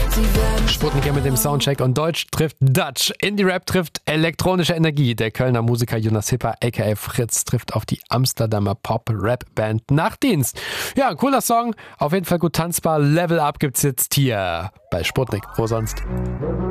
Sputnik hier mit dem Soundcheck und Deutsch trifft Dutch. Indie-Rap trifft elektronische Energie. Der Kölner Musiker Jonas Hipper aka Fritz trifft auf die Amsterdamer Pop-Rap-Band Nachtdienst. Ja, cooler Song, auf jeden Fall gut tanzbar. Level Up gibt's jetzt hier bei Sputnik. Wo sonst?